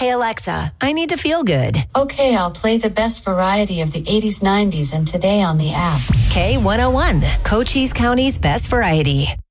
Hey Alexa, I need to feel good. Okay, I'll play the best variety of the 80s, 90s, and today on the app. K101, Cochise County's best variety.